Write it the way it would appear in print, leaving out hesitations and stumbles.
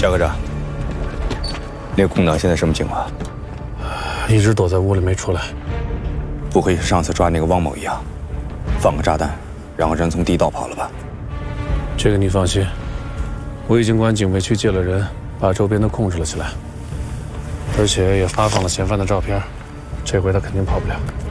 贾科长，那个空档现在什么情况？ 一直躲在屋里没出来。 不会是上次抓那个汪某一样，放个炸弹，然后人从地道跑了吧？ 这个你放心，我已经管警卫区借了人，把周边都控制了起来，而且也发放了嫌犯的照片，这回他肯定跑不了。